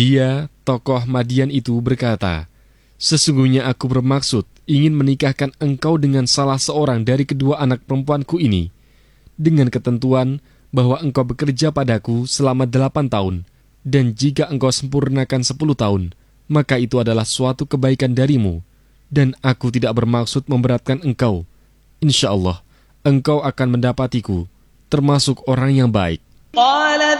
Dia, tokoh Madian itu berkata, "Sesungguhnya aku bermaksud ingin menikahkan engkau dengan salah seorang dari kedua anak perempuanku ini, dengan ketentuan bahwa engkau bekerja padaku selama 8 tahun, dan jika engkau sempurnakan 10 tahun, maka itu adalah suatu kebaikan darimu, dan aku tidak bermaksud memberatkan engkau. Insya Allah, engkau akan mendapatiku, termasuk orang yang baik."